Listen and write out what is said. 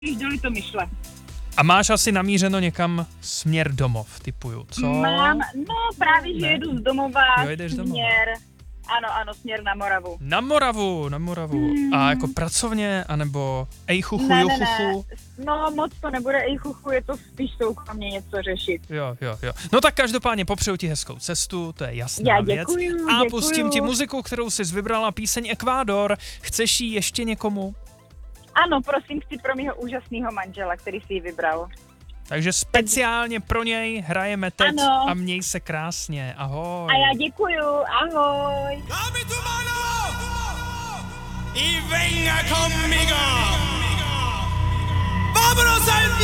Jížděli to myšle. A máš asi namířeno někam směr domov, typuju, co? Mám, no právě, že jedu z domova, Jo, jedeš domů. Ano, směr na Moravu. Na Moravu. A jako pracovně, anebo ejchuchu, Ne. juchuchu? No moc to nebude ejchuchu, je to spíš soukromně něco řešit. Jo. No tak každopádně popřeju ti hezkou cestu, to je jasná Já věc. děkuju, A děkuju. pustím ti muziku, kterou jsi vybrala, píseň Ekvádor. Chceš ji ještě někomu? Ano, prosím, chci pro mého úžasného manžela, který si ji vybral. Takže speciálně pro něj hrajeme teď Ano. a měj se krásně. Ahoj. A já děkuju, ahoj. Dame tu mano y venga conmigo. Vámonos al